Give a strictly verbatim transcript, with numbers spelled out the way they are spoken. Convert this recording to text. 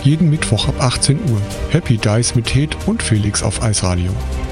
Jeden Mittwoch ab achtzehn Uhr. Happy Dice mit Ted und Felix auf Eisradio.